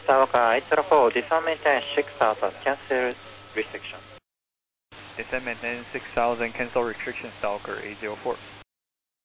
Stalker 804, descent maintain 6000, cancel restriction. Descent maintain 6000, cancel restriction, Stalker 804.